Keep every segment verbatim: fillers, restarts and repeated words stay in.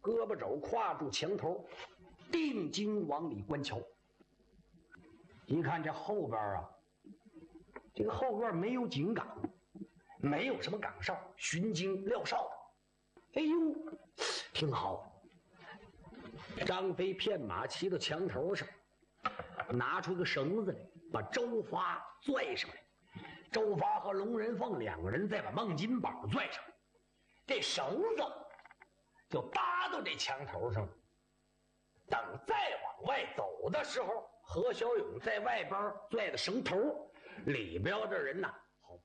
胳膊肘跨住墙头，定睛往里观瞧。一看这后边啊，这个后院没有井岗，没有什么岗哨巡经撂哨的。哎呦，挺好。张飞骗马骑到墙头上，拿出个绳子来，把周发拽上来。周发和龙人凤两个人再把孟金宝拽上来，这绳子就搭到这墙头上了。等再往外走的时候，何小勇在外边拽的绳头，里边的人呐，好。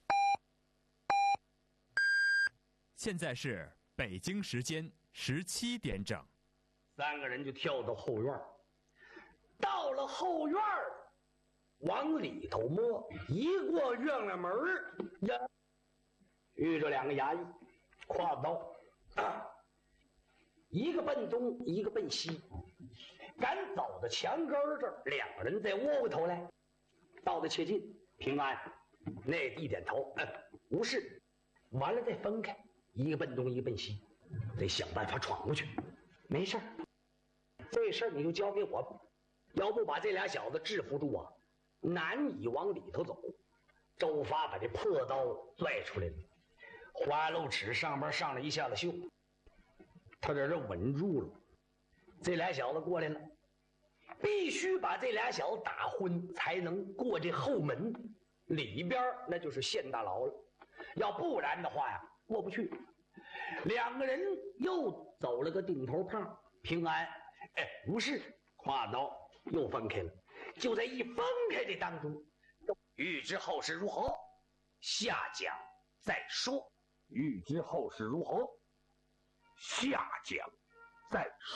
现在是北京时间十七点整， 三个人就跳到后院，到了后院往里头摸，一过院了门呀，遇着两个衙役，挎刀，啊，一个奔东，一个奔西，赶走到墙根这儿，两个人再窝过头来，到得切近，平安，那一点头，嗯，无事，完了再分开，一个奔东，一个奔西，得想办法闯过去，没事儿，这事儿你就交给我，要不把这俩小子制服住啊，难以往里头走。周发把这破刀拽出来了，花露齿上边上了一下子袖，他在这稳住了。这俩小子过来了，必须把这俩小子打昏，才能过这后门，里边那就是县大牢了。要不然的话呀，过不去。两个人又走了个顶头胖，平安，哎，无事，挎刀又分开了。就在一分开的当中，欲知后事如何，下讲再说。 欲知后事如何，下讲再说。